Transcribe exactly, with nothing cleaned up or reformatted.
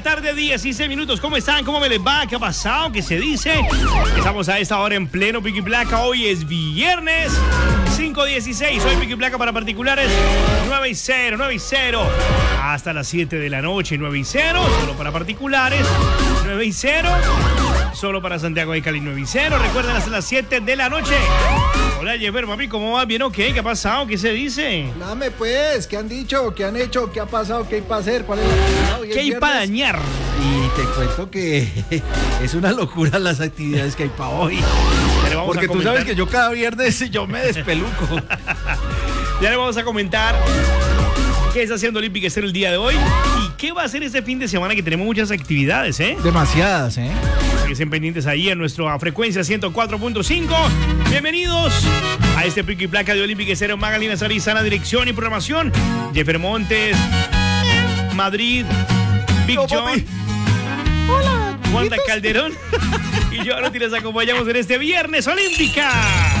tarde, dieciséis minutos. ¿Cómo están? ¿Cómo me les va? ¿Qué ha pasado? ¿Qué se dice? Estamos a esta hora en pleno Pico y Placa. Hoy es viernes cinco dieciséis. Hoy Pico y Placa para particulares nueve y cero, nueve y cero. Hasta las siete de la noche, nueve y cero. Solo para particulares, nueve y cero. Solo para Santiago de Cali, nueve y cero. Recuerden, hasta las siete de la noche. Hola, Jeffer, papi, ¿cómo vas? ¿Bien o qué? ¿Qué ha pasado? ¿Qué se dice? Dame pues, ¿qué han dicho? ¿Qué han hecho? ¿Qué ha pasado? ¿Qué hay para hacer? ¿Cuál es la actividad? Hoy es ¿Qué hay para viernes. dañar? Y te cuento que es una locura las actividades que hay para hoy. Ya le vamos Porque a tú comentar. sabes que yo cada viernes yo me despeluco. Ya le vamos a comentar qué está haciendo Olympic Estéreo el día de hoy y qué va a hacer este fin de semana, que tenemos muchas actividades, ¿eh? Demasiadas, ¿eh? Que estén pendientes ahí en nuestra frecuencia ciento cuatro punto cinco. Bienvenidos a este Pico y Placa de Olympic Estéreo. Magalina Sarizana, dirección y programación. Jeffer Montes, Madrid, Big Yo, John, papi. Wanda Calderón y yo ahora te les acompañamos en este viernes Olímpica.